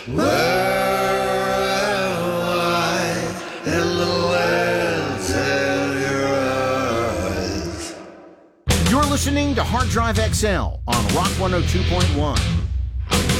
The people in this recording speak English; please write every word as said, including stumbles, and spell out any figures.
Where am I in the lands of your eyes? You're listening to Hard Drive X L on Rock one oh two point one.